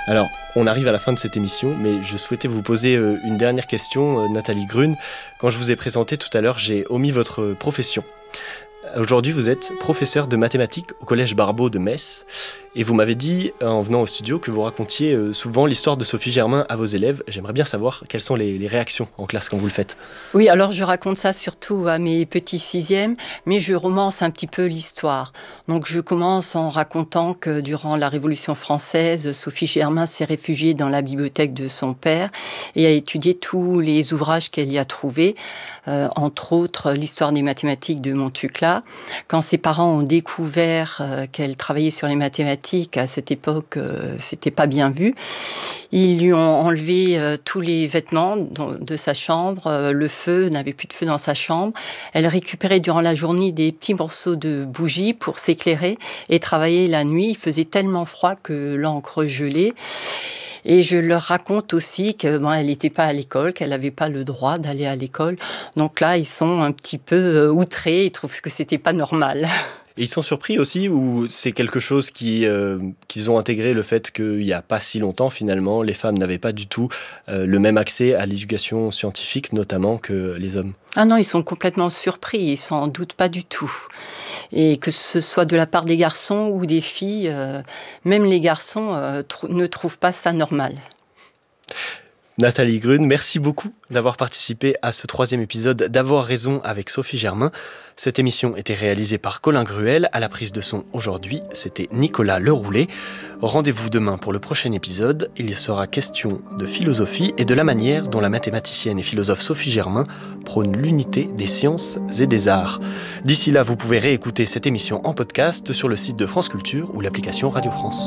Alors, on arrive à la fin de cette émission, mais je souhaitais vous poser une dernière question, Nathalie Grün. Quand je vous ai présenté tout à l'heure, j'ai omis votre profession. Aujourd'hui, vous êtes professeur de mathématiques au Collège Barbeau de Metz. Et vous m'avez dit, en venant au studio, que vous racontiez souvent l'histoire de Sophie Germain à vos élèves. J'aimerais bien savoir quelles sont les réactions en classe quand vous le faites. Oui, alors je raconte ça surtout à mes petits sixièmes, mais je romance un petit peu l'histoire. Donc je commence en racontant que durant la Révolution française, Sophie Germain s'est réfugiée dans la bibliothèque de son père et a étudié tous les ouvrages qu'elle y a trouvés, entre autres l'histoire des mathématiques de Montucla. Quand ses parents ont découvert qu'elle travaillait sur les mathématiques, à cette époque, c'était pas bien vu. Ils lui ont enlevé tous les vêtements de sa chambre. Le feu, n'avait plus de feu dans sa chambre. Elle récupérait durant la journée des petits morceaux de bougies pour s'éclairer et travailler la nuit. Il faisait tellement froid que l'encre gelait. Et je leur raconte aussi qu'elle n'était pas à l'école, qu'elle n'avait pas le droit d'aller à l'école. Donc là, ils sont un petit peu outrés, ils trouvent que c'était pas normal. Et ils sont surpris aussi, ou c'est quelque chose qu'ils ont intégré, le fait qu'il n'y a pas si longtemps, finalement, les femmes n'avaient pas du tout le même accès à l'éducation scientifique, notamment, que les hommes? Ah non, ils sont complètement surpris, ils s'en doutent pas du tout. Et que ce soit de la part des garçons ou des filles, même les garçons ne trouvent pas ça normal. Nathalie Grün, merci beaucoup d'avoir participé à ce 3e épisode d'Avoir raison avec Sophie Germain. Cette émission était réalisée par Colin Gruel. À la prise de son aujourd'hui, c'était Nicolas Leroulet. Rendez-vous demain pour le prochain épisode. Il sera question de philosophie et de la manière dont la mathématicienne et philosophe Sophie Germain prône l'unité des sciences et des arts. D'ici là, vous pouvez réécouter cette émission en podcast sur le site de France Culture ou l'application Radio France.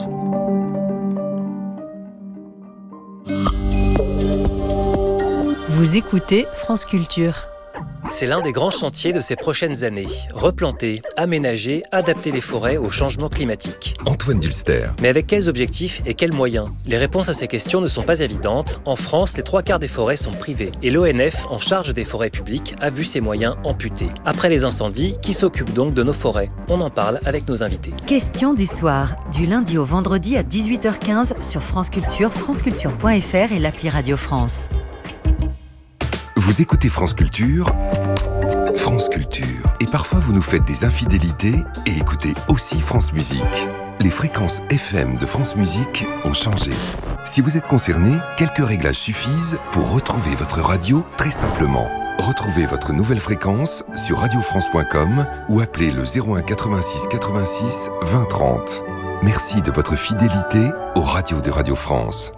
Vous écoutez France Culture. C'est l'un des grands chantiers de ces prochaines années. Replanter, aménager, adapter les forêts au changement climatique. Antoine Dulster. Mais avec quels objectifs et quels moyens ? Les réponses à ces questions ne sont pas évidentes. En France, les 3/4 des forêts sont privées. Et l'ONF, en charge des forêts publiques, a vu ses moyens amputés. Après les incendies, qui s'occupe donc de nos forêts ? On en parle avec nos invités. Question du soir, du lundi au vendredi à 18h15 sur France Culture, franceculture.fr et l'appli Radio France. Vous écoutez France Culture, France Culture. Et parfois vous nous faites des infidélités et écoutez aussi France Musique. Les fréquences FM de France Musique ont changé. Si vous êtes concerné, quelques réglages suffisent pour retrouver votre radio très simplement. Retrouvez votre nouvelle fréquence sur radiofrance.com ou appelez le 01 86 86 20 30. Merci de votre fidélité aux radios de Radio France.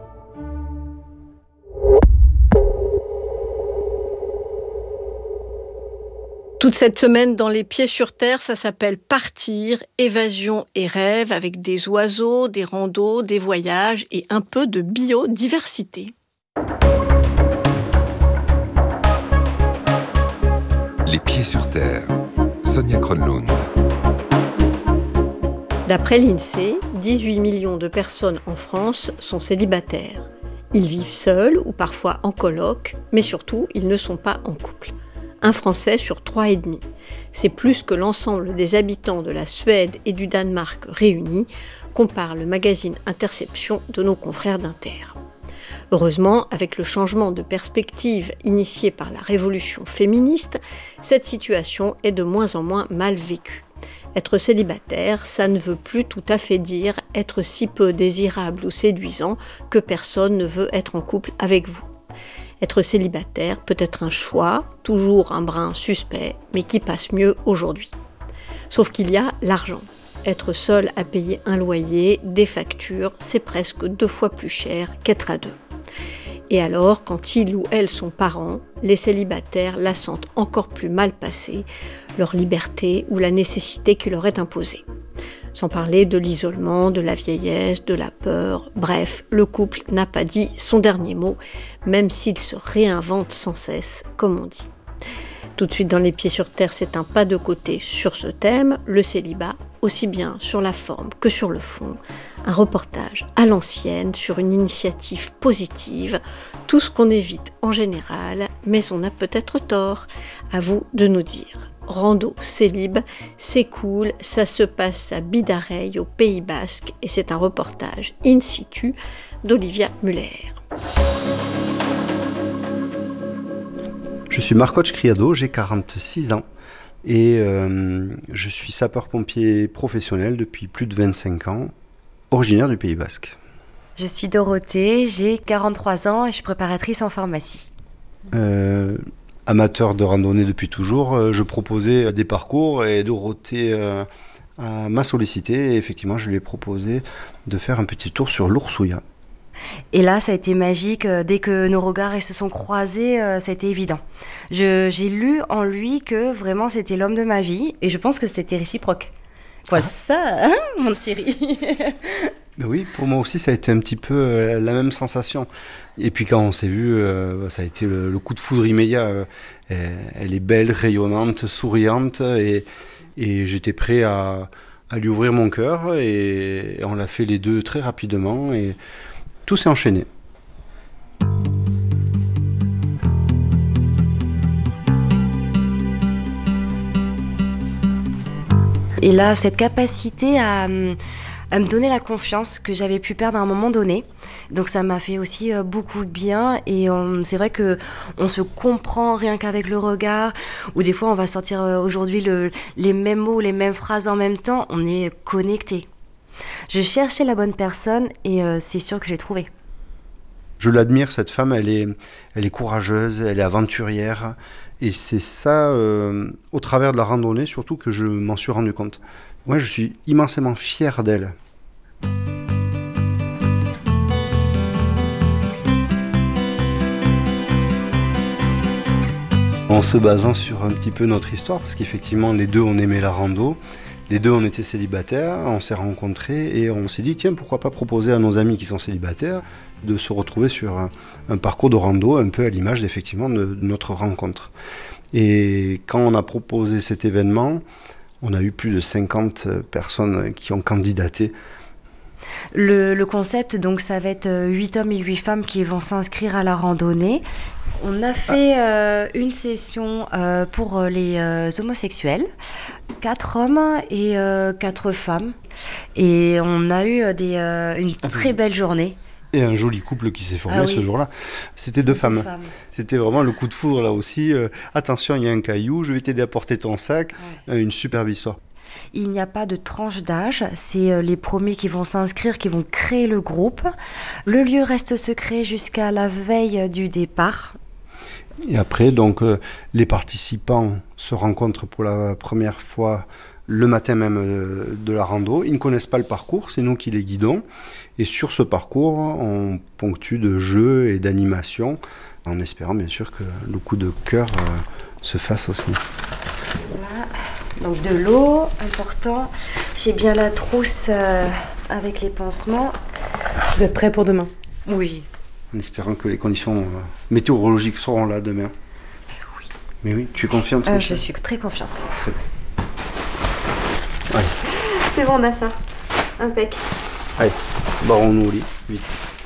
Toute cette semaine dans Les Pieds sur Terre, ça s'appelle Partir, évasion et rêve avec des oiseaux, des randos, des voyages et un peu de biodiversité. Les Pieds sur Terre, Sonia Kronlund. D'après l'INSEE, 18 millions de personnes en France sont célibataires. Ils vivent seuls ou parfois en coloc, mais surtout, ils ne sont pas en couple. Un Français sur 3,5. C'est plus que l'ensemble des habitants de la Suède et du Danemark réunis, compare le magazine Interception de nos confrères d'Inter. Heureusement, avec le changement de perspective initié par la révolution féministe, cette situation est de moins en moins mal vécue. Être célibataire, ça ne veut plus tout à fait dire être si peu désirable ou séduisant que personne ne veut être en couple avec vous. Être célibataire peut être un choix, toujours un brin suspect, mais qui passe mieux aujourd'hui. Sauf qu'il y a l'argent. Être seul à payer un loyer, des factures, c'est presque 2 fois plus cher qu'être à 2. Et alors, quand ils ou elles sont parents, les célibataires la sentent encore plus mal passer, leur liberté ou la nécessité qui leur est imposée. Sans parler de l'isolement, de la vieillesse, de la peur. Bref, le couple n'a pas dit son dernier mot, même s'il se réinvente sans cesse, comme on dit. Tout de suite dans Les Pieds sur Terre, c'est un pas de côté sur ce thème, le célibat, aussi bien sur la forme que sur le fond. Un reportage à l'ancienne sur une initiative positive, tout ce qu'on évite en général, mais on a peut-être tort. À vous de nous dire. Rando Célib, c'est cool, ça se passe à Bidareille, au Pays Basque, et c'est un reportage in situ d'Olivia Muller. Je suis Marcoche Criado, j'ai 46 ans et je suis sapeur-pompier professionnel depuis plus de 25 ans, originaire du Pays Basque. Je suis Dorothée, j'ai 43 ans et je suis préparatrice en pharmacie. Amateur de randonnée depuis toujours, je proposais des parcours et Dorothée m'a sollicité et effectivement je lui ai proposé de faire un petit tour sur l'Oursouya. Et là, ça a été magique. Dès que nos regards se sont croisés, ça a été évident. J'ai lu en lui que vraiment c'était l'homme de ma vie et je pense que c'était réciproque. Quoi ça, hein, mon chéri? Ben oui, pour moi aussi, ça a été un petit peu la même sensation. Et puis quand on s'est vu, ça a été le coup de foudre immédiat. Elle est belle, rayonnante, souriante et j'étais prêt à lui ouvrir mon cœur et on l'a fait les deux très rapidement et tout s'est enchaîné. Et là, cette capacité à me donner la confiance que j'avais pu perdre à un moment donné. Donc ça m'a fait aussi beaucoup de bien et c'est vrai qu'on se comprend rien qu'avec le regard ou des fois on va sortir aujourd'hui les mêmes mots, les mêmes phrases en même temps, on est connectés. Je cherchais la bonne personne et c'est sûr que j'ai trouvé. Je l'admire, cette femme, elle est courageuse, elle est aventurière. Et c'est ça, au travers de la randonnée, surtout que je m'en suis rendu compte. Moi, je suis immensément fier d'elle. En se basant sur un petit peu notre histoire, parce qu'effectivement, les deux, on aimait la rando. Les deux, on était célibataires, on s'est rencontrés et on s'est dit, tiens, pourquoi pas proposer à nos amis qui sont célibataires de se retrouver sur un parcours de rando un peu à l'image, effectivement, de notre rencontre. Et quand on a proposé cet événement, on a eu plus de 50 personnes qui ont candidaté. Le concept, donc, ça va être 8 hommes et 8 femmes qui vont s'inscrire à la randonnée. On a fait une session pour les homosexuels, 4 hommes et 4 femmes. Et on a eu une très belle journée. Et un joli couple qui s'est formé ce jour-là. C'était 2 femmes. C'était vraiment le coup de foudre là aussi. Attention, il y a un caillou, je vais t'aider à porter ton sac. Une superbe histoire. Il n'y a pas de tranche d'âge, c'est les premiers qui vont s'inscrire, qui vont créer le groupe. Le lieu reste secret jusqu'à la veille du départ. Et après, donc, les participants se rencontrent pour la première fois le matin même de la rando. Ils ne connaissent pas le parcours, c'est nous qui les guidons. Et sur ce parcours, on ponctue de jeux et d'animations, en espérant bien sûr que le coup de cœur se fasse aussi. Là, donc de l'eau, important. J'ai bien la trousse avec les pansements. Vous êtes prêts pour demain? Oui. En espérant que les conditions météorologiques seront là demain. Oui. Mais oui, tu es confiante? Je suis très confiante. Très bien. Allez. C'est bon, on a ça. Impec. Allez, barrons-nous au lit, vite.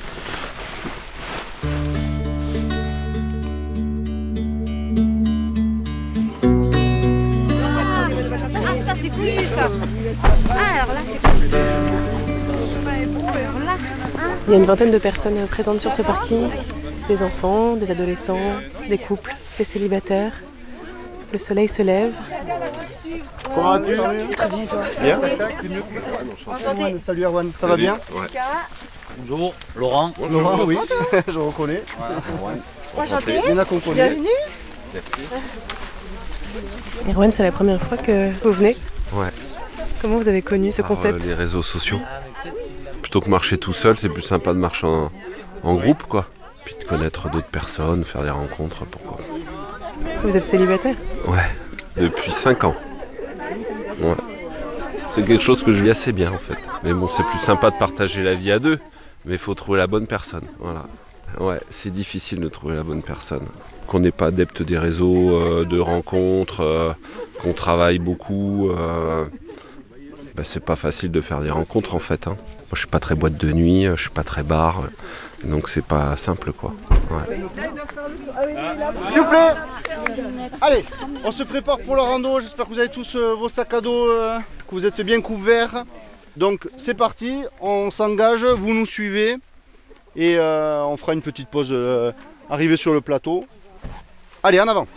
Ah, ça c'est cool ça. Ah, alors là c'est cool. Alors là, Il y a une vingtaine de personnes présentes sur ce parking. Des enfants, des adolescents, des couples, des célibataires. Le soleil se lève. Comment vas-tu? Très bien, et toi? Bien. Enchanté. Salut Erwan, ça va bien? Ouais. Bonjour, Laurent. Bonjour. Laurent, oui, je reconnais. Enchanté. Il y en a qu'on connaît. Bienvenue. Erwan, c'est la première fois que vous venez? Ouais. Comment vous avez connu ce concept? Les réseaux sociaux. Plutôt que marcher tout seul, c'est plus sympa de marcher en groupe, quoi. Puis de connaître d'autres personnes, faire des rencontres, pourquoi. Vous êtes célibataire? Ouais, depuis 5 ans. Ouais. C'est quelque chose que je vis assez bien, en fait. Mais bon, c'est plus sympa de partager la vie à deux, mais il faut trouver la bonne personne, voilà. Ouais, c'est difficile de trouver la bonne personne. Qu'on n'est pas adepte des réseaux de rencontres, qu'on travaille beaucoup, c'est pas facile de faire des rencontres en fait. Hein. je suis pas très boîte de nuit, je suis pas très bar, donc c'est pas simple quoi. Ouais. S'il vous plaît, allez, on se prépare pour la rando. J'espère que vous avez tous vos sacs à dos, que vous êtes bien couverts. Donc c'est parti, on s'engage, vous nous suivez et on fera une petite pause arrivée sur le plateau. Allez, en avant.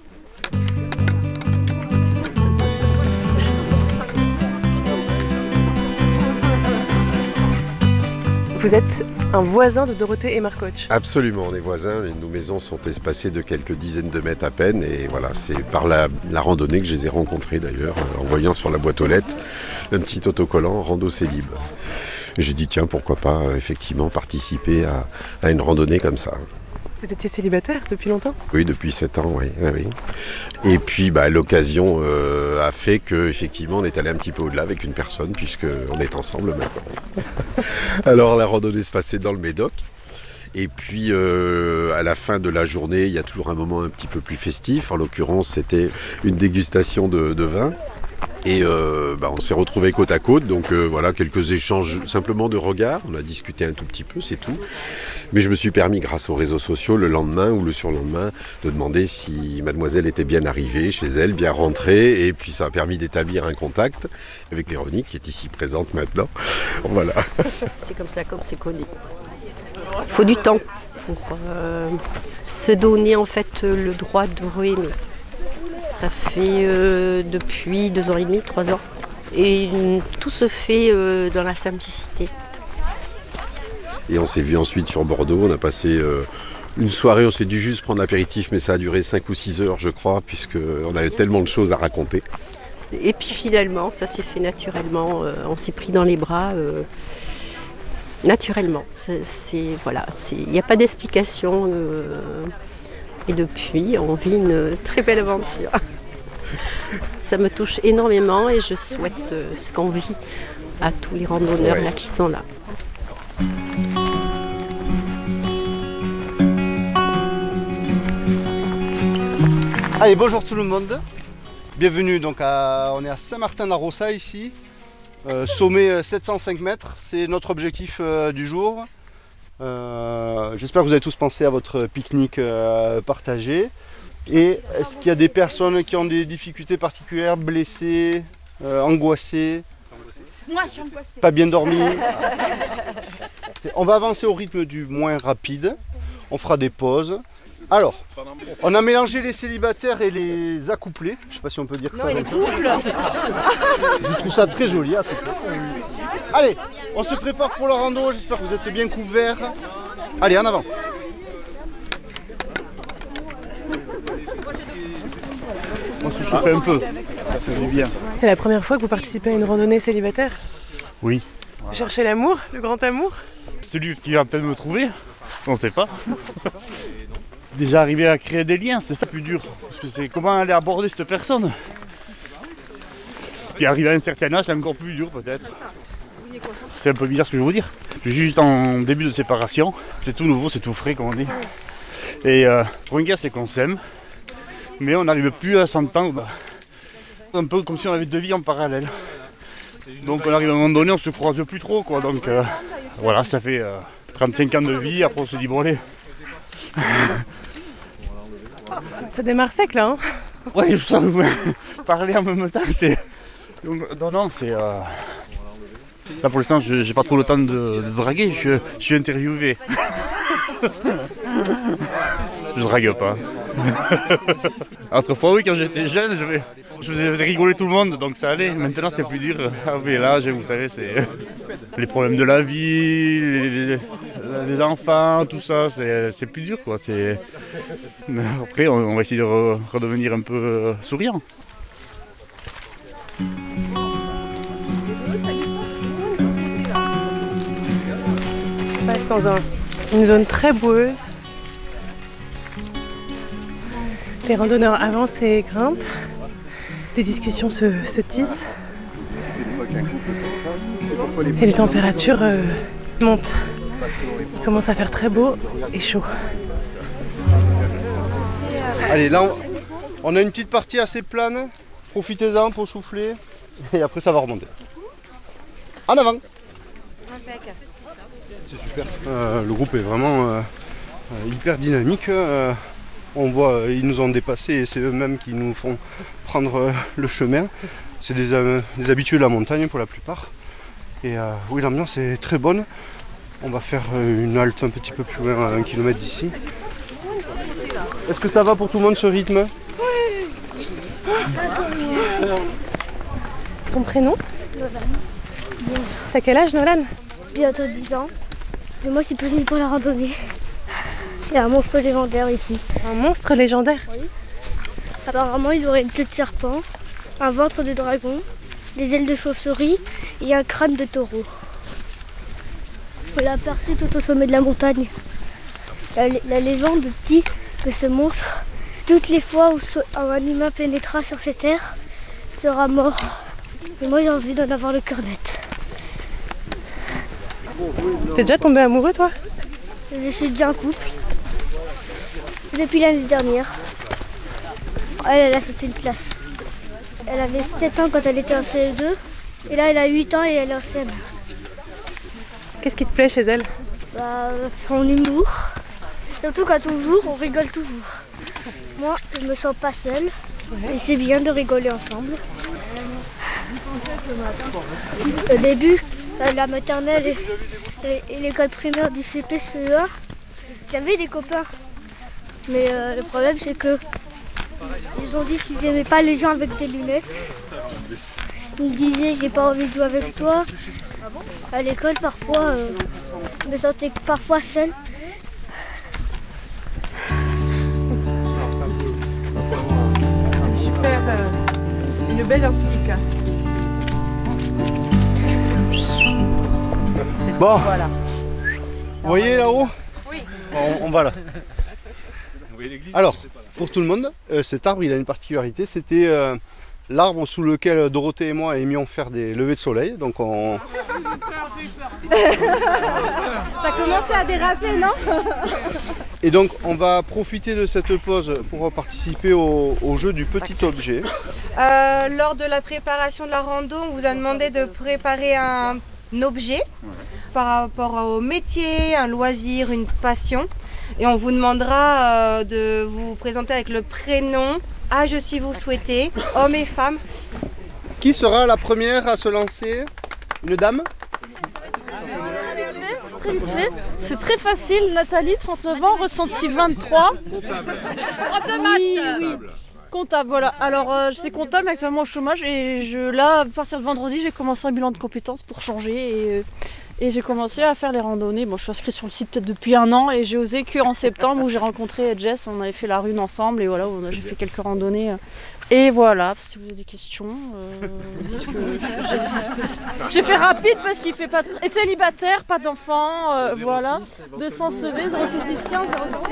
Vous êtes un voisin de Dorothée et Marc Hoche. Absolument, on est voisins. Nos maisons sont espacées de quelques dizaines de mètres à peine. Et voilà, c'est par la randonnée que je les ai rencontrés d'ailleurs, en voyant sur la boîte aux lettres un petit autocollant Rando Célib. J'ai dit tiens, pourquoi pas effectivement participer à une randonnée comme ça. Vous étiez célibataire depuis longtemps ? Oui, depuis 7 ans, oui. Et puis l'occasion a fait qu'effectivement on est allé un petit peu au-delà avec une personne puisqu'on est ensemble maintenant. Alors la randonnée se passait dans le Médoc. Et puis à la fin de la journée, il y a toujours un moment un petit peu plus festif. En l'occurrence, c'était une dégustation de vin. Et on s'est retrouvés côte à côte, donc voilà, quelques échanges simplement de regards. On a discuté un tout petit peu, c'est tout. Mais je me suis permis, grâce aux réseaux sociaux, le lendemain ou le surlendemain, de demander si mademoiselle était bien arrivée chez elle, bien rentrée. Et puis ça a permis d'établir un contact avec Véronique, qui est ici présente maintenant. Voilà. C'est comme ça, comme c'est connu. Il faut du temps pour se donner en fait le droit de re-aimer. Ça fait depuis 2 ans et demi, 3 ans. Et tout se fait dans la simplicité. Et on s'est vu ensuite sur Bordeaux. On a passé une soirée, on s'est dû juste prendre l'apéritif, mais ça a duré 5 ou 6 heures, je crois, puisqu'on avait tellement de choses à raconter. Et puis finalement, ça s'est fait naturellement. On s'est pris dans les bras naturellement. Il n'y a pas d'explication. Et depuis, on vit une très belle aventure. Ça me touche énormément et je souhaite ce qu'on vit à tous les randonneurs là, qui sont là. Allez, bonjour tout le monde. Bienvenue, donc on est à Saint-Martin-la-Rossa ici. Sommet 705 mètres, c'est notre objectif du jour. J'espère que vous avez tous pensé à votre pique-nique partagé. Et est-ce qu'il y a des personnes qui ont des difficultés particulières, blessées, angoissées, Moi, je suis angoissée. pas bien dormies? On va avancer au rythme du moins rapide. On fera des pauses. Alors, on a mélangé les célibataires et les accouplés. Je ne sais pas si on peut dire ça. Les couples. Je trouve ça très joli. Allez, on se prépare pour la rando. J'espère que vous êtes bien couverts. Allez, en avant. On se chauffe un peu, ça fait du bien. C'est la première fois que vous participez à une randonnée célibataire ? Oui. Vous cherchez l'amour, le grand amour ? Celui qui va peut-être me trouver, on ne sait pas. Déjà arriver à créer des liens, c'est ça le plus dur. Parce que c'est comment aller aborder cette personne. Qui arrive à un certain âge, c'est encore plus dur peut-être. C'est un peu bizarre ce que je veux vous dire. Je suis juste en début de séparation. C'est tout nouveau, c'est tout frais comme on dit. Et pour une gars, c'est qu'on s'aime. Mais on n'arrive plus à s'entendre. Un peu comme si on avait 2 vies en parallèle. Donc on arrive à un moment donné, on se croise plus trop quoi. Donc voilà, ça fait 35 ans de vie, après on se dit bon allez. Ça démarre sec là, hein ? Ouais, je sens parler en même temps, c'est... Non, c'est... Là pour l'instant, j'ai pas trop le temps de draguer, je suis interviewé. Je drague pas. Autrefois, oui, quand j'étais jeune, je faisais rigoler tout le monde, donc ça allait. Maintenant, c'est plus dur. Ah, mais là, vous savez, c'est les problèmes de la vie, les enfants, tout ça, c'est plus dur, quoi. Après, on va essayer de redevenir un peu souriant. On passe dans une zone très boueuse. Les randonneurs avancent et grimpent. Des discussions se tissent. Et les températures montent. Il commence à faire très beau et chaud. Allez, là, on a une petite partie assez plane. Profitez-en pour souffler. Et après, ça va remonter. En avant. C'est super. Le groupe est vraiment hyper dynamique. On voit, ils nous ont dépassés et c'est eux-mêmes qui nous font prendre le chemin. C'est des habitués de la montagne pour la plupart. Et oui, l'ambiance est très bonne. On va faire une halte un petit peu plus loin, à 1 km d'ici. Est-ce que ça va pour tout le monde ce rythme? Oui. Ton prénom? Nolan. T'as quel âge, Nolan? Bientôt 10 ans. Et moi, je suis partie pour la randonnée. Il y a un monstre légendaire ici. Un monstre légendaire? Oui. Apparemment, il aurait une queue de serpent, un ventre de dragon, des ailes de chauve-souris et un crâne de taureau. On l'a aperçu tout au sommet de la montagne. La légende dit que ce monstre, toutes les fois où un humain pénétrera sur ces terres, sera mort. Et moi, j'ai envie d'en avoir le cœur net. T'es déjà tombé amoureux, toi? Je suis déjà en couple. Depuis l'année dernière. Elle a sauté une classe. Elle avait 7 ans quand elle était en CE2. Et là, elle a 8 ans et elle est en CM1. Qu'est-ce qui te plaît chez elle? Son humour. Surtout quand on joue, on rigole toujours. Moi, je me sens pas seule. Et c'est bien de rigoler ensemble. Au début, la maternelle et l'école primaire du CP-CE1, j'avais des copains. Mais le problème, c'est que ils ont dit qu'ils n'aimaient pas les gens avec des lunettes. Ils me disaient, j'ai pas envie de jouer avec toi. À l'école, parfois, je me sentais parfois seule. Super, une belle optique. Bon, voilà. Vous voyez là-haut? Oui. On va là. Alors, pour tout le monde, cet arbre il a une particularité, c'était l'arbre sous lequel Dorothée et moi aimions faire des levées de soleil. Donc on... Ça commençait à déraper, non? Et donc on va profiter de cette pause pour participer au jeu du petit objet. Lors de la préparation de la rando, on vous a demandé de préparer un objet par rapport au métier, un loisir, une passion. Et on vous demandera de vous présenter avec le prénom, âge si vous souhaitez, homme et femme. Qui sera la première à se lancer? Une dame? Très vite fait. C'est très facile. Nathalie, 39 ans, ressenti 23. Prof de maths. Oui. Comptable, voilà. Alors, c'est comptable, mais actuellement au chômage. Et là, à partir de vendredi, j'ai commencé un bilan de compétences pour changer. Et j'ai commencé à faire les randonnées. Bon, je suis inscrite sur le site peut-être depuis 1 an et j'ai osé qu'en septembre où j'ai rencontré Jess. On avait fait la Rune ensemble et voilà, j'ai fait quelques randonnées. Et voilà, si vous avez des questions, j'ai fait rapide parce qu'il fait pas... Et célibataire, pas d'enfant, voilà. 200 CV, 06 15,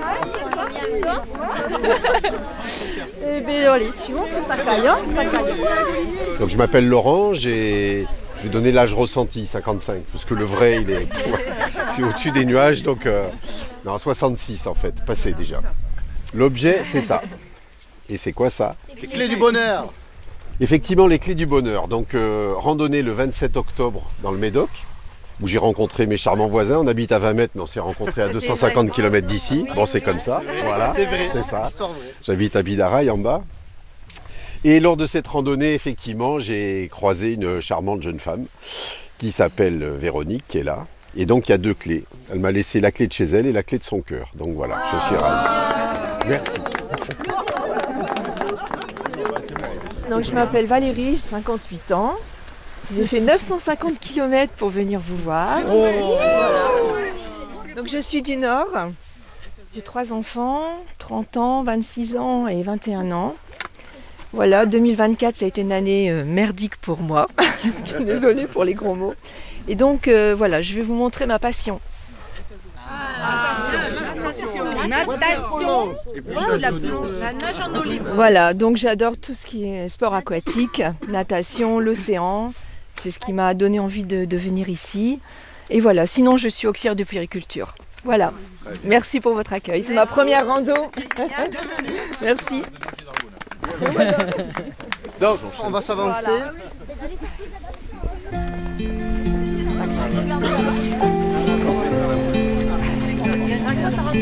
05. Et bien allez, suivant, ça caille, hein, ça caille. Donc je m'appelle Laurent, je vais donner l'âge ressenti, 55, parce que le vrai, il est au-dessus des nuages, donc... non, 66 en fait, passé déjà. L'objet, c'est ça. Et c'est quoi ça? Les clés du bonheur. Effectivement, les clés du bonheur. Donc, randonnée le 27 octobre dans le Médoc, où j'ai rencontré mes charmants voisins. On habite à 20 mètres, mais on s'est rencontrés à 250 km d'ici. Bon, c'est comme ça. Voilà, c'est vrai, c'est ça. Histoire vraie. J'habite à Bidaraï, en bas. Et lors de cette randonnée, effectivement, j'ai croisé une charmante jeune femme qui s'appelle Véronique, qui est là. Et donc, il y a 2 clés. Elle m'a laissé la clé de chez elle et la clé de son cœur. Donc voilà, je suis ravi. Merci. Donc je m'appelle Valérie, j'ai 58 ans. J'ai fait 950 km pour venir vous voir. Oh. Voilà. Donc je suis du Nord. J'ai 3 enfants, 30 ans, 26 ans et 21 ans. Voilà, 2024, ça a été une année merdique pour moi. Désolée pour les gros mots. Et donc voilà, je vais vous montrer ma passion. Natation. La nage en eau libre. Voilà, donc j'adore tout ce qui est sport aquatique, natation, l'océan. C'est ce qui m'a donné envie de venir ici. Et voilà, sinon je suis auxiliaire de puériculture. Voilà, merci pour votre accueil. C'est ma première rando. Merci. Donc, on va s'avancer. Voilà.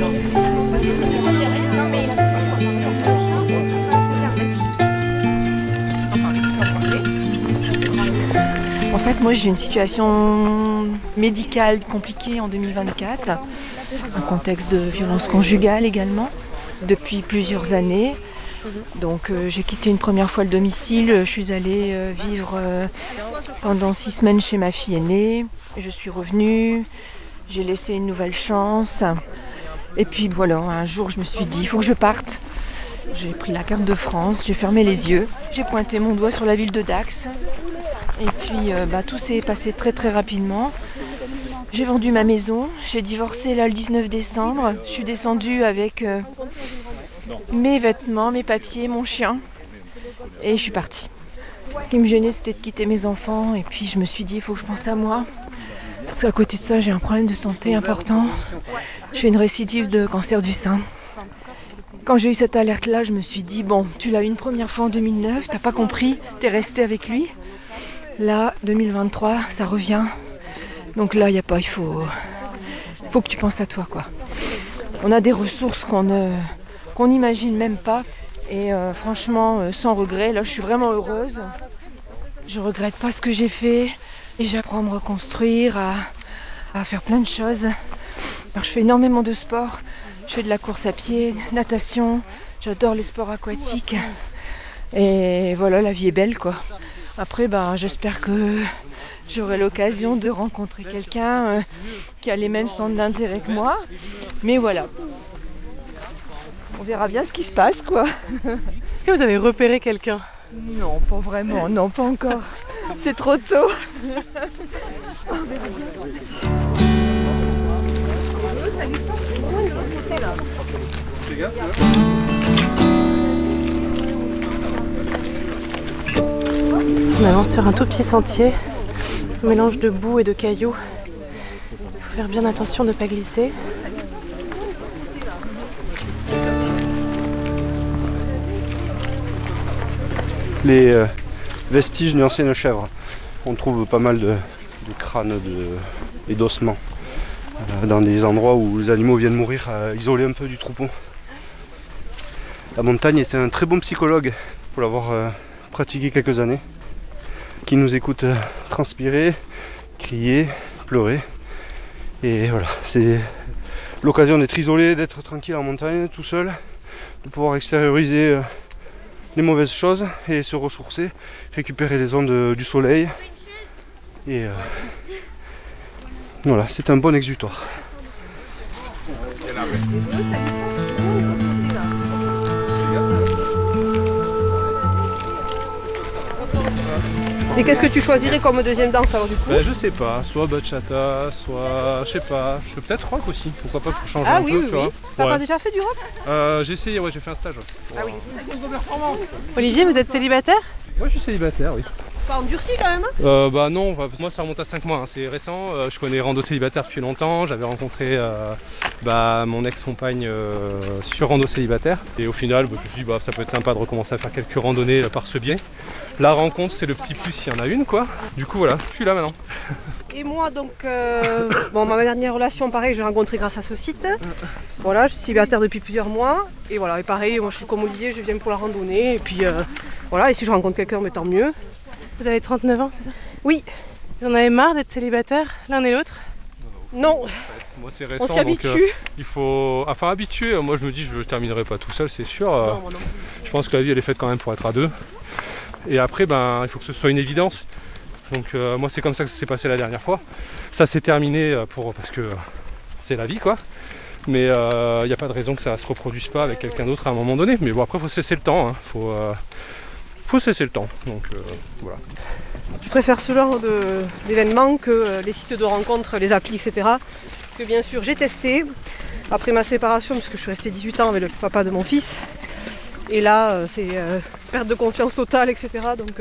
En fait, moi j'ai une situation médicale compliquée en 2024, un contexte de violence conjugale également, depuis plusieurs années. Donc j'ai quitté une première fois le domicile, je suis allée vivre pendant 6 semaines chez ma fille aînée, je suis revenue, j'ai laissé une nouvelle chance. Et puis voilà, un jour je me suis dit, il faut que je parte. J'ai pris la carte de France, j'ai fermé les yeux, j'ai pointé mon doigt sur la ville de Dax. Et puis tout s'est passé très très rapidement. J'ai vendu ma maison, j'ai divorcé là le 19 décembre. Je suis descendue avec mes vêtements, mes papiers, mon chien. Et je suis partie. Ce qui me gênait, c'était de quitter mes enfants. Et puis je me suis dit, il faut que je pense à moi. Parce qu'à côté de ça, j'ai un problème de santé important. Je fais une récidive de cancer du sein. Quand j'ai eu cette alerte-là, je me suis dit, bon, tu l'as eu une première fois en 2009, t'as pas compris, t'es resté avec lui. Là, 2023, ça revient. Donc là, il faut que tu penses à toi, quoi. On a des ressources qu'on n'imagine même pas. Et franchement, sans regret, là, je suis vraiment heureuse. Je regrette pas ce que j'ai fait. Et j'apprends à me reconstruire, à faire plein de choses. Alors, je fais énormément de sport. Je fais de la course à pied, natation. J'adore les sports aquatiques. Et voilà, la vie est belle, quoi. Après, j'espère que j'aurai l'occasion de rencontrer quelqu'un qui a les mêmes centres d'intérêt que moi. Mais voilà. On verra bien ce qui se passe, quoi. Est-ce que vous avez repéré quelqu'un ? Non, pas vraiment. Non, pas encore. C'est trop tôt. On avance sur un tout petit sentier, un mélange de boue et de cailloux. Il faut faire bien attention de ne pas glisser. Les vestiges d'une ancienne chèvre. On trouve pas mal de crânes et d'ossements dans des endroits où les animaux viennent mourir, isolés un peu du troupeau. La montagne était un très bon psychologue pour l'avoir pratiqué quelques années, qui nous écoute transpirer, crier, pleurer. Et voilà, c'est l'occasion d'être isolé, d'être tranquille en montagne, tout seul, de pouvoir extérioriser les mauvaises choses et se ressourcer, récupérer les ondes du soleil. Et voilà, c'est un bon exutoire. Et qu'est-ce que tu choisirais comme deuxième danse alors du coup ? Je sais pas, soit bachata, soit je sais pas, je fais peut-être rock aussi, pourquoi pas pour changer un peu, tu vois. T'as pas déjà fait du rock ? J'ai essayé, j'ai fait un stage. Ah oui. Olivier, vous êtes célibataire ? Moi je suis célibataire, oui. Pas endurci quand même ? Non, moi ça remonte à 5 mois, c'est récent. Je connais Rando Célibataire depuis longtemps. J'avais rencontré mon ex-compagne sur Rando Célibataire. Et au final, je me suis dit ça peut être sympa de recommencer à faire quelques randonnées par ce biais. La rencontre, c'est le petit plus s'il y en a une, quoi. Du coup, voilà, je suis là maintenant. Et moi, donc, ma dernière relation, pareil, j'ai rencontré grâce à ce site. Voilà, je suis célibataire depuis plusieurs mois. Et voilà, et pareil, moi je suis comme Olivier, je viens pour la randonnée. Et puis voilà, et si je rencontre quelqu'un, tant mieux. Vous avez 39 ans, c'est ça ? Oui. Vous en avez marre d'être célibataire, l'un et l'autre ? Non. Moi c'est récent, on s'y habitue. Donc il faut... Enfin habituer, moi je me dis je ne terminerai pas tout seul, c'est sûr. Non. Je pense que la vie elle est faite quand même pour être à deux. Et après il faut que ce soit une évidence. Donc moi c'est comme ça que ça s'est passé la dernière fois. Ça s'est terminé parce que c'est la vie, quoi. Mais il n'y a pas de raison que ça ne se reproduise pas avec quelqu'un d'autre à un moment donné. Mais bon, après il faut cesser le temps, faut cesser le temps, donc voilà. Je préfère ce genre d'événements que les sites de rencontres, les applis, etc. Que bien sûr j'ai testé après ma séparation, puisque je suis restée 18 ans avec le papa de mon fils. Et là, c'est perte de confiance totale, etc. Donc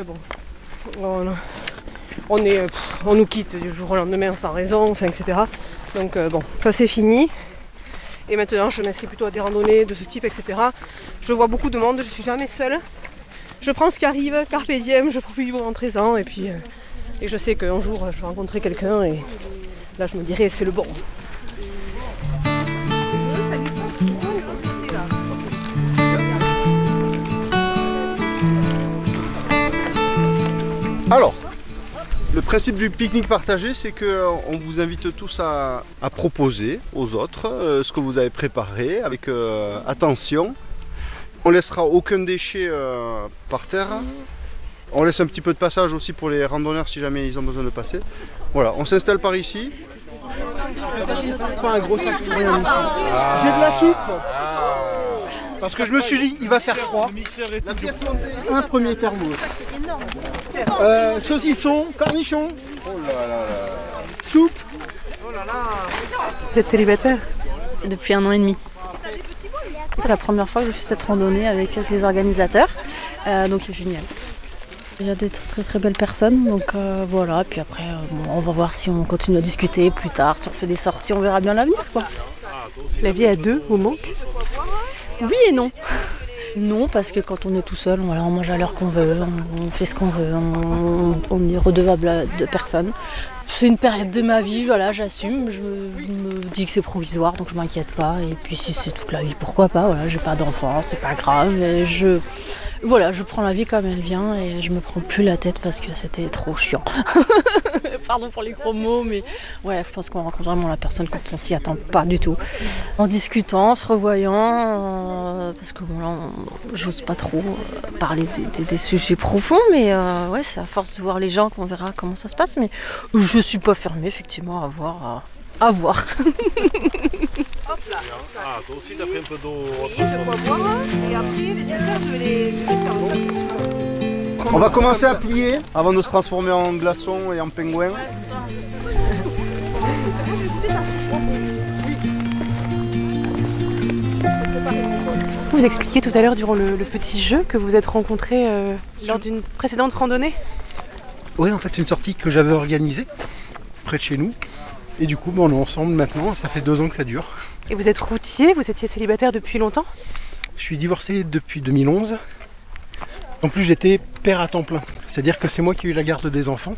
on nous quitte du jour au lendemain sans raison, etc. Donc ça c'est fini. Et maintenant, je m'inscris plutôt à des randonnées de ce type, etc. Je vois beaucoup de monde, je suis jamais seule. Je prends ce qui arrive, carpe diem, je profite du moment présent et puis et je sais qu'un jour je vais rencontrer quelqu'un et là je me dirai c'est le bon. Alors, le principe du pique-nique partagé, c'est qu'on vous invite tous à proposer aux autres ce que vous avez préparé avec attention. On laissera aucun déchet par terre. On laisse un petit peu de passage aussi pour les randonneurs si jamais ils ont besoin de passer. Voilà, on s'installe par ici. Pas un gros sac pour rien. J'ai de la soupe. Parce que je me suis dit, il va faire froid. La pièce montée. Un premier thermos. Saucisson, cornichon. Oh là là là. Soupe. Oh là là. Vous êtes célibataire? Depuis 1 an et demi. C'est la première fois que je fais cette randonnée avec les organisateurs. Donc c'est génial. Il y a des très très belles personnes, donc voilà. Puis après, on va voir si on continue à discuter plus tard, si on fait des sorties, on verra bien l'avenir, quoi. La vie à deux vous manque? Oui et non. Non, parce que quand on est tout seul, voilà, on mange à l'heure qu'on veut, on fait ce qu'on veut, on est redevable de personne. C'est une période de ma vie, voilà, j'assume, je me dis que c'est provisoire, donc je m'inquiète pas. Et puis si c'est toute la vie, pourquoi pas, voilà, j'ai pas d'enfant, c'est pas grave. Et je prends la vie comme elle vient et je me prends plus la tête parce que c'était trop chiant. Pardon pour les gros mots, mais ouais, je pense qu'on rencontre vraiment la personne quand on s'y attend pas du tout. En discutant, en se revoyant, parce que bon là, j'ose pas trop parler des sujets profonds, mais ouais, c'est à force de voir les gens qu'on verra comment ça se passe. Mais je suis pas fermée effectivement à voir. À voir. Hop là. Ah, toi aussi t'as pris un peu d'eau. Oui, je peux boire. Et après, les desserts, je vais les faire. On va commencer à plier avant de se transformer en glaçon et en pingouin. Ouais, c'est ça. Vous expliquiez tout à l'heure durant le petit jeu que vous êtes rencontrés lors d'une précédente randonnée. Oui, en fait, c'est une sortie que j'avais organisée près de chez nous. Et du coup, on est ensemble maintenant, ça fait 2 ans que ça dure. Et vous êtes routier, vous étiez célibataire depuis longtemps? Je suis divorcé depuis 2011. En plus, j'étais père à temps plein. C'est-à-dire que c'est moi qui ai eu la garde des enfants.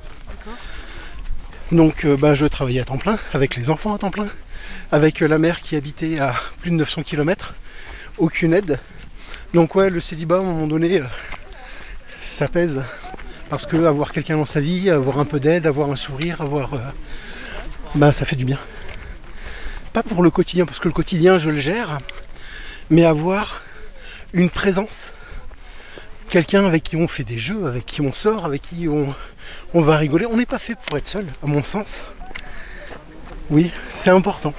Donc, je travaillais à temps plein, avec les enfants à temps plein, avec la mère qui habitait à plus de 900 km. Aucune aide. Donc ouais, le célibat, à un moment donné, ça pèse. Parce que avoir quelqu'un dans sa vie, avoir un peu d'aide, avoir un sourire, ça fait du bien. Pas pour le quotidien, parce que le quotidien je le gère, mais avoir une présence, quelqu'un avec qui on fait des jeux, avec qui on sort, avec qui on va rigoler. On n'est pas fait pour être seul, à mon sens. Oui, c'est important.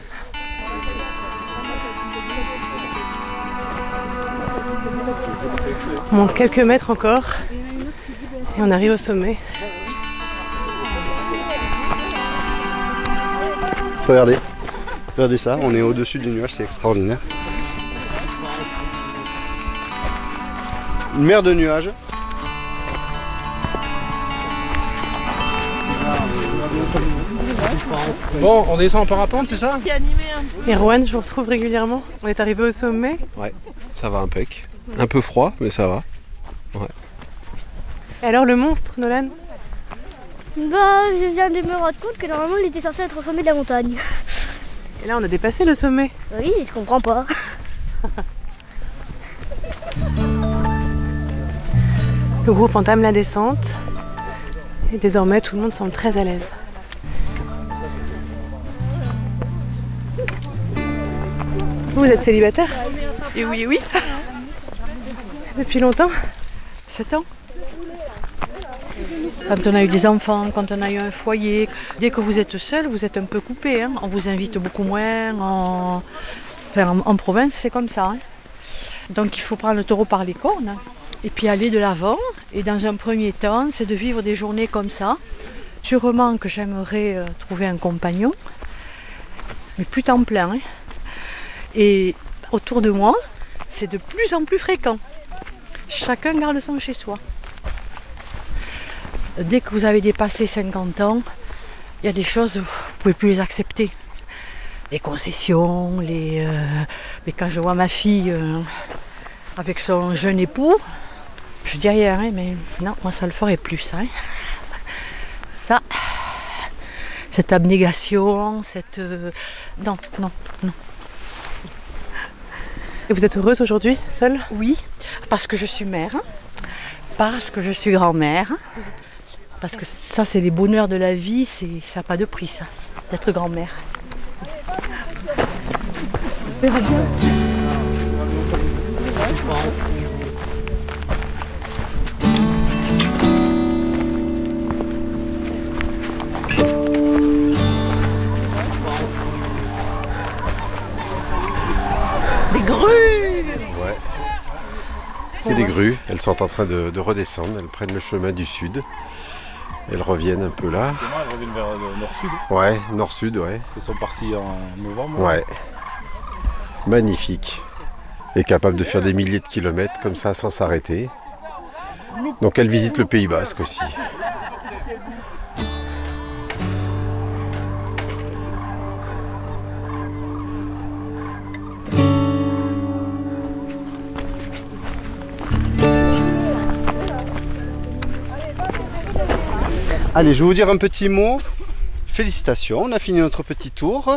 On monte quelques mètres encore et on arrive au sommet. Regardez ça, on est au-dessus des nuages, c'est extraordinaire. Une mer de nuages. Bon, on descend en parapente, c'est ça? Et Rowan, je vous retrouve régulièrement. On est arrivé au sommet. Ouais, ça va impec. Un peu froid, mais ça va. Ouais. Et alors le monstre, Nolan? Je viens de me rendre compte que normalement il était censé être au sommet de la montagne. Et là on a dépassé le sommet. Oui, je comprends pas. Le groupe entame la descente. Et désormais tout le monde semble très à l'aise. Vous êtes célibataire? Et oui, oui. Depuis longtemps? 7 ans. Quand on a eu des enfants, quand on a eu un foyer, dès que vous êtes seul, vous êtes un peu coupé. Hein. On vous invite beaucoup moins. En province, c'est comme ça. Hein. Donc il faut prendre le taureau par les cornes et puis aller de l'avant. Et dans un premier temps, c'est de vivre des journées comme ça. Sûrement que j'aimerais trouver un compagnon, mais plus temps plein. Hein. Et autour de moi, c'est de plus en plus fréquent. Chacun garde son chez soi. Dès que vous avez dépassé 50 ans, il y a des choses, vous ne pouvez plus les accepter. Les concessions, mais quand je vois ma fille avec son jeune époux, je dis rien, hein, mais non, moi ça le ferait plus. Hein. Ça, cette abnégation, non. Et vous êtes heureuse aujourd'hui, seule? Oui, parce que je suis mère, parce que je suis grand-mère. Parce que ça, c'est les bonheurs de la vie, ça n'a pas de prix, ça, d'être grand-mère. On verra bien. Des grues! Ouais. C'est des grues, elles sont en train de redescendre, elles prennent le chemin du sud. Elles reviennent un peu là. Elles reviennent vers le nord-sud. Ouais, nord-sud, ouais. Elles sont parties en novembre. Ouais. Magnifique. Et capable de faire des milliers de kilomètres comme ça sans s'arrêter. Donc elles visitent le Pays Basque aussi. Allez, je vais vous dire un petit mot. Félicitations, on a fini notre petit tour.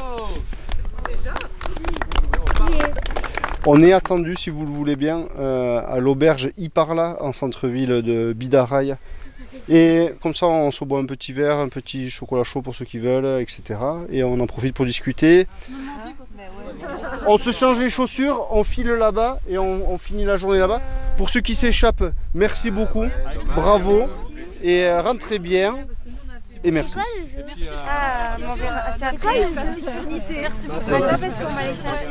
On est attendu, si vous le voulez bien, à l'auberge Iparla, en centre-ville de Bidaraï. Et comme ça, on se boit un petit verre, un petit chocolat chaud pour ceux qui veulent, etc. Et on en profite pour discuter. On se change les chaussures, on file là-bas et on finit la journée là-bas. Pour ceux qui s'échappent, merci beaucoup, bravo. Et rentrez bien et merci. C'est après. Merci beaucoup. Parce qu'on va aller chercher,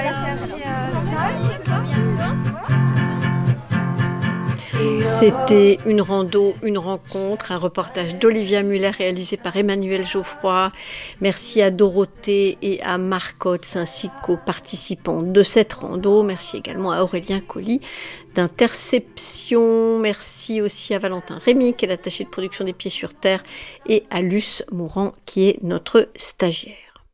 C'était une rando, une rencontre, un reportage d'Olivia Muller réalisé par Emmanuel Geoffroy. Merci à Dorothée et à Marcotte ainsi qu'aux participants de cette rando. Merci également à Aurélien Colli d'Interception. Merci aussi à Valentin Rémy qui est l'attaché de production des Pieds sur Terre et à Luce Mourant qui est notre stagiaire.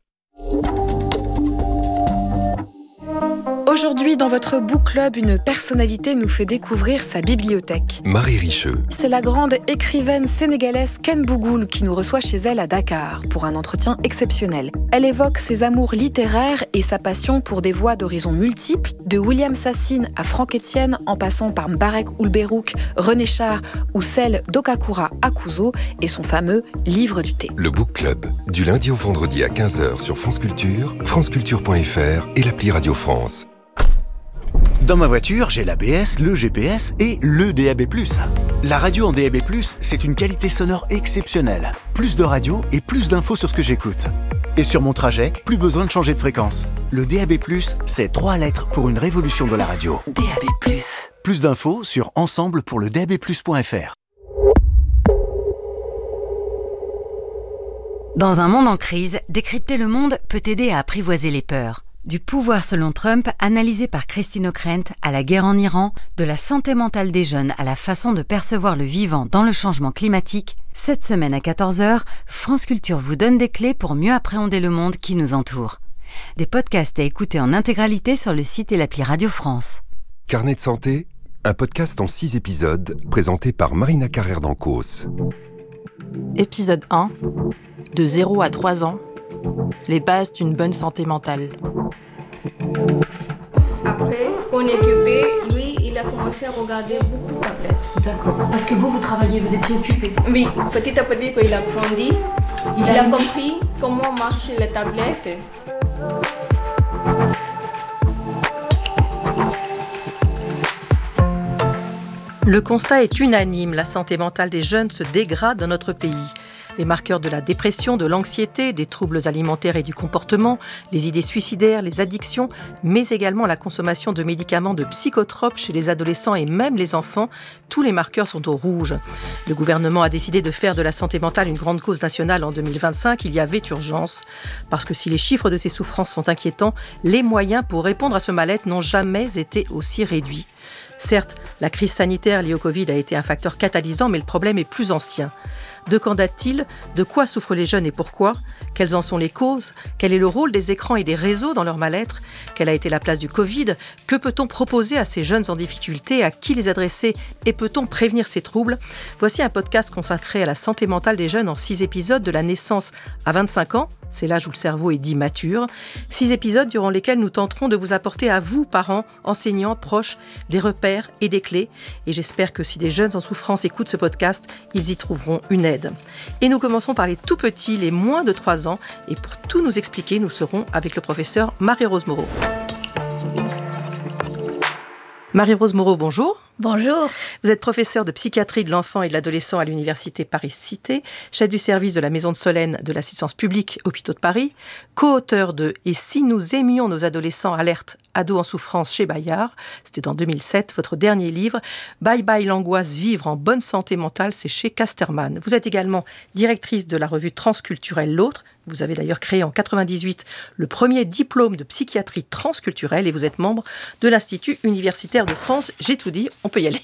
Aujourd'hui, dans votre book club, une personnalité nous fait découvrir sa bibliothèque. Marie Richeux. C'est la grande écrivaine sénégalaise Ken Bougoul qui nous reçoit chez elle à Dakar pour un entretien exceptionnel. Elle évoque ses amours littéraires et sa passion pour des voix d'horizons multiples, de William Sassine à Franck Etienne, en passant par Mbarek Oulberouk, René Char ou celle d'Okakura Akuzo et son fameux livre du thé. Le book club, du lundi au vendredi à 15h sur France Culture, franceculture.fr et l'appli Radio France. Dans ma voiture, j'ai l'ABS, le GPS et le DAB+. La radio en DAB+, c'est une qualité sonore exceptionnelle. Plus de radio et plus d'infos sur ce que j'écoute. Et sur mon trajet, plus besoin de changer de fréquence. Le DAB+, c'est 3 lettres pour une révolution de la radio. DAB+. Plus d'infos sur ensemble-pour-le-DAB+.fr. Dans un monde en crise, décrypter le monde peut aider à apprivoiser les peurs. Du pouvoir selon Trump, analysé par Christine O'Krent, à la guerre en Iran, de la santé mentale des jeunes à la façon de percevoir le vivant dans le changement climatique, cette semaine à 14h, France Culture vous donne des clés pour mieux appréhender le monde qui nous entoure. Des podcasts à écouter en intégralité sur le site et l'appli Radio France. Carnet de santé, un podcast en 6 épisodes, présenté par Marina Carrère-Dancos. Épisode 1. De 0 à 3 ans. Les bases d'une bonne santé mentale. Après, on est occupé, lui, il a commencé à regarder beaucoup de tablettes. D'accord. Parce que vous travailliez, vous étiez occupé. Oui, petit à petit, quand il a grandi, il a compris comment marchent les tablettes. Le constat est unanime, la santé mentale des jeunes se dégrade dans notre pays. Les marqueurs de la dépression, de l'anxiété, des troubles alimentaires et du comportement, les idées suicidaires, les addictions, mais également la consommation de médicaments de psychotropes chez les adolescents et même les enfants, tous les marqueurs sont au rouge. Le gouvernement a décidé de faire de la santé mentale une grande cause nationale en 2025. Il y avait urgence. Parce que si les chiffres de ces souffrances sont inquiétants, les moyens pour répondre à ce mal-être n'ont jamais été aussi réduits. Certes, la crise sanitaire liée au Covid a été un facteur catalysant, mais le problème est plus ancien. De quand date-t-il ? De quoi souffrent les jeunes et pourquoi ? Quelles en sont les causes ? Quel est le rôle des écrans et des réseaux dans leur mal-être ? Quelle a été la place du Covid ? Que peut-on proposer à ces jeunes en difficulté ? À qui les adresser ? Et peut-on prévenir ces troubles ? Voici un podcast consacré à la santé mentale des jeunes en 6 épisodes de la naissance à 25 ans. C'est l'âge où le cerveau est dit mature. 6 épisodes durant lesquels nous tenterons de vous apporter à vous, parents, enseignants, proches, des repères et des clés. Et j'espère que si des jeunes en souffrance écoutent ce podcast, ils y trouveront une aide. Et nous commençons par les tout petits, les moins de 3 ans. Et pour tout nous expliquer, nous serons avec le professeur Marie-Rose Moreau. Marie-Rose Moreau, bonjour. Bonjour. Vous êtes professeure de psychiatrie de l'enfant et de l'adolescent à l'université Paris-Cité, chef du service de la Maison de Solène de l'assistance publique Hôpitaux de Paris, co-auteur de « Et si nous aimions nos adolescents alerte ados en souffrance chez Bayard », c'était en 2007, votre dernier livre. Bye bye l'angoisse, vivre en bonne santé mentale, c'est chez Casterman. Vous êtes également directrice de la revue transculturelle L'Autre. Vous avez d'ailleurs créé en 1998 le premier diplôme de psychiatrie transculturelle et vous êtes membre de l'Institut universitaire de France. J'ai tout dit, on peut y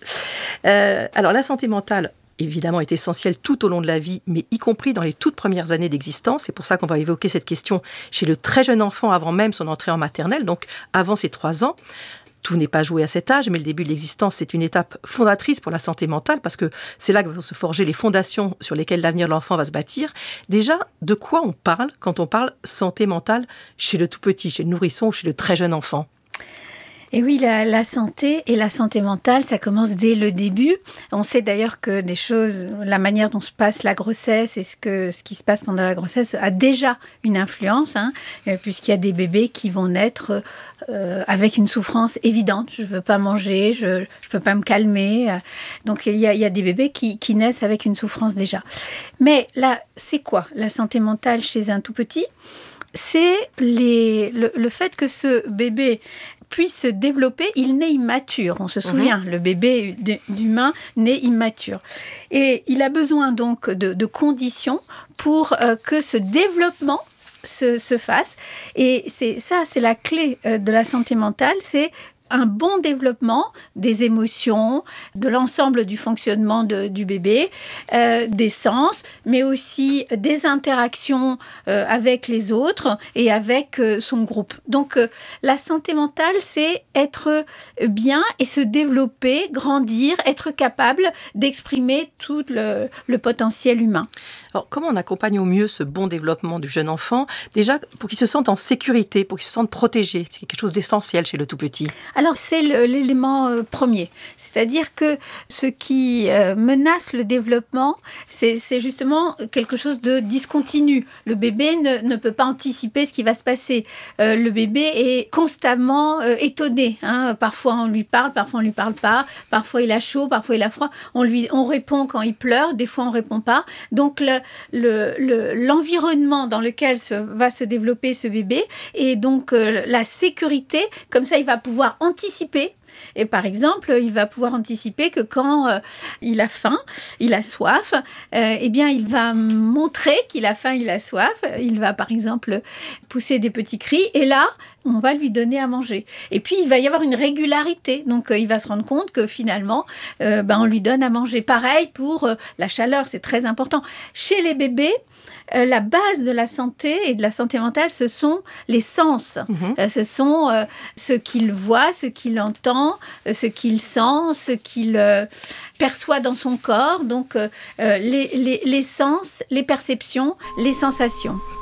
aller. Alors la santé mentale, évidemment, est essentielle tout au long de la vie, mais y compris dans les toutes premières années d'existence. C'est pour ça qu'on va évoquer cette question chez le très jeune enfant avant même son entrée en maternelle, donc avant ses 3 ans. Tout n'est pas joué à cet âge, mais le début de l'existence, c'est une étape fondatrice pour la santé mentale, parce que c'est là que vont se forger les fondations sur lesquelles l'avenir de l'enfant va se bâtir. Déjà, de quoi on parle quand on parle santé mentale chez le tout petit, chez le nourrisson ou chez le très jeune enfant ? Et oui, la santé et la santé mentale, ça commence dès le début. On sait d'ailleurs que la manière dont se passe la grossesse et ce qui se passe pendant la grossesse a déjà une influence, puisqu'il y a des bébés qui vont naître avec une souffrance évidente. Je ne veux pas manger, je ne peux pas me calmer. Donc il y a des bébés qui naissent avec une souffrance déjà. Mais là, c'est quoi la santé mentale chez un tout petit ? C'est le fait que ce bébé puisse se développer, il naît immature. On se souvient, le bébé d'humain naît immature. Et il a besoin donc de conditions pour que ce développement se fasse. Et c'est la clé de la santé mentale, c'est un bon développement des émotions, de l'ensemble du fonctionnement du bébé, des sens, mais aussi des interactions avec les autres et avec son groupe. Donc, la santé mentale, c'est être bien et se développer, grandir, être capable d'exprimer tout le potentiel humain. Alors, comment on accompagne au mieux ce bon développement du jeune enfant ? Déjà, pour qu'il se sente en sécurité, pour qu'il se sente protégé. C'est quelque chose d'essentiel chez le tout petit. Alors, c'est l'élément premier. C'est-à-dire que ce qui menace le développement, c'est justement quelque chose de discontinu. Le bébé ne peut pas anticiper ce qui va se passer. Le bébé est constamment étonné. Parfois, on lui parle, parfois, on ne lui parle pas. Parfois, il a chaud, parfois, il a froid. On répond quand il pleure, des fois, on ne répond pas. Donc, l'environnement dans lequel va se développer ce bébé et donc la sécurité, comme ça, il va pouvoir anticiper. Et par exemple, il va pouvoir anticiper que quand il a faim, il a soif, eh bien, il va montrer qu'il a faim, il a soif. Il va, par exemple, pousser des petits cris. Et là, on va lui donner à manger. Et puis, il va y avoir une régularité. Donc, il va se rendre compte que finalement, on lui donne à manger. Pareil pour la chaleur, c'est très important. Chez les bébés, la base de la santé et de la santé mentale, ce sont les sens. Ce sont ce qu'il voit, ce qu'il entend, ce qu'il sent, ce qu'il perçoit dans son corps. Donc, les sens, les perceptions, les sensations.